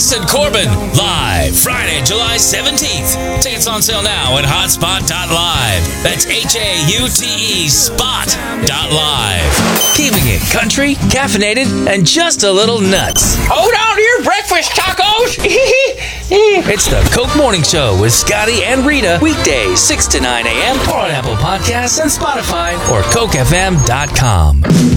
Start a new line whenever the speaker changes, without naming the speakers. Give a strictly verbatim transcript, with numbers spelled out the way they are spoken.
Chris and Corbin, live Friday, July seventeenth. Tickets on sale now at hotspot dot live. That's H A U T E spot dot live. Keeping it country, caffeinated, and just a little nuts.
Hold on to your breakfast tacos.
It's the Coke Morning Show with Scotty and Rita. Weekdays, six to nine a.m. or on Apple Podcasts and Spotify or coke f m dot com.